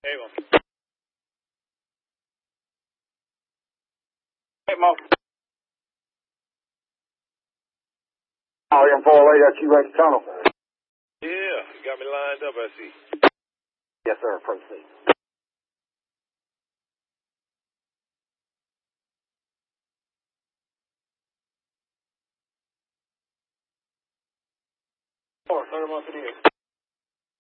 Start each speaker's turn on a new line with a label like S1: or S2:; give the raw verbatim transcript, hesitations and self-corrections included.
S1: Hey, Mo. Hey, Mo. Oh, I'm four eight at Q H Tunnel. Yeah, you got me lined up, I see. Yes, sir. Proceed. Oh, third month it is.